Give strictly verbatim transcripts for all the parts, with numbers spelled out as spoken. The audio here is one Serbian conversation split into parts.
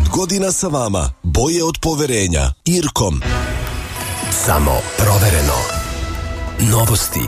godina sa vama. Boje od poverenja. Irkom. Samo provereno. Novosti.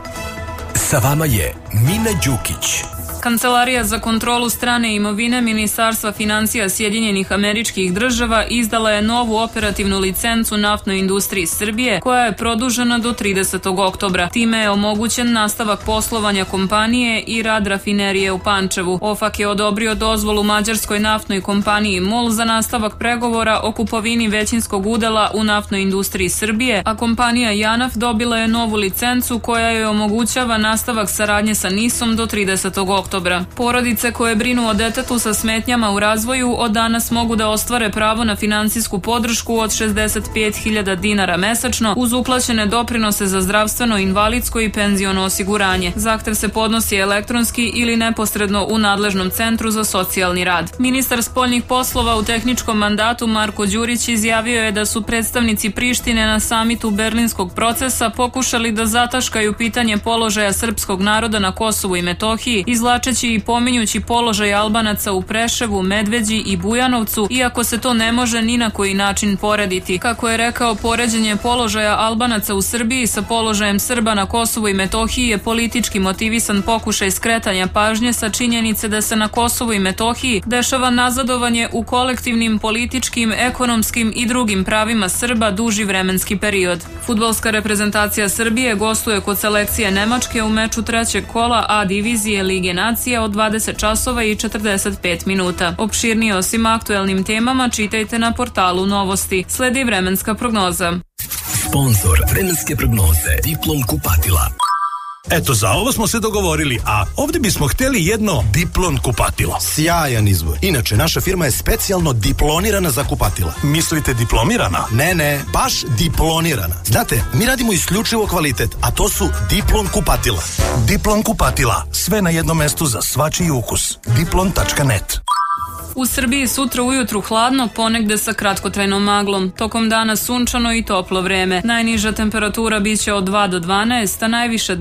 Sa vama je Mina Đukić. Kancelarija za kontrolu strane imovine Ministarstva finansija Sjedinjenih Američkih Država izdala je novu operativnu licencu naftnoj industriji Srbije koja je produžena do tridesetog oktobra. Time je omogućen nastavak poslovanja kompanije i rad rafinerije u Pančevu. OFAK je odobrio dozvolu mađarskoj naftnoj kompaniji MOL za nastavak pregovora o kupovini većinskog udela u naftnoj industriji Srbije, a kompanija JANAF dobila je novu licencu koja joj omogućava nastavak saradnje sa NIS-om do tridesetog oktobra. Porodice koje brinu o detetu sa smetnjama u razvoju od danas mogu da ostvare pravo na finansijsku podršku od šezdeset pet hiljada dinara mesečno uz uplaćene doprinose za zdravstveno, invalidsko i penziono osiguranje. Zahtev se podnosi elektronski ili neposredno u nadležnom centru za socijalni rad. Ministar spoljnih poslova u tehničkom mandatu Marko Đurić izjavio je da su predstavnici Prištine na samitu Berlinskog procesa pokušali da zataškaju pitanje položaja srpskog naroda na Kosovu i Metohiji, izvlačeći i pominjući položaj Albanaca u Preševu, Medveđi i Bujanovcu, iako se to ne može ni na koji način porediti. Kako je rekao, poređenje položaja Albanaca u Srbiji sa položajem Srba na Kosovu i Metohiji je politički motivisan pokušaj skretanja pažnje sa činjenice da se na Kosovu i Metohiji dešava nazadovanje u kolektivnim političkim, ekonomskim i drugim pravima Srba duži vremenski period. Fudbalska reprezentacija Srbije gostuje kod selekcije Nemačke u meču trećeg kola A divizije Lige nacija od dvadeset časova i četrdeset pet minuta. Opširnije o svim aktuelnim temama čitajte na portalu Novosti. Sledi vremenska prognoza. Sponzor vremenske prognoze Diplom kupatila. Eto, za ovo smo se dogovorili, a ovdje bismo htjeli jedno Diplon kupatilo. Sjajan izbor. Inače, naša firma je specijalno diplonirana za kupatila. Mislite diplomirana? Ne, ne, baš diplonirana. Znate, mi radimo isključivo kvalitet, a to su Diplon kupatila. Diplon kupatila, sve na jednom mestu za svačiji ukus. diplon tačka net. U Srbiji sutra ujutru hladno, ponegde sa kratkotrajnom maglom. Tokom dana sunčano i toplo vreme. Najniža temperatura biće od dva do dvanaest, a najviše